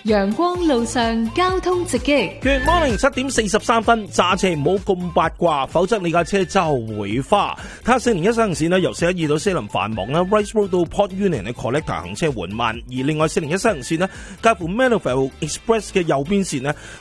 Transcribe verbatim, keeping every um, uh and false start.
陽光路上交通直擊。 Good morning， 七點四十三分，揸車唔好咁八卦，否則你架車就會花。睇下四零一西行線咧，由四一二到西林繁忙啦 ，Rice Road 到 Port Union 嘅 Collector 行車緩慢，而另外四零一西行線咧，介乎 Melville Express 嘅右邊線咧，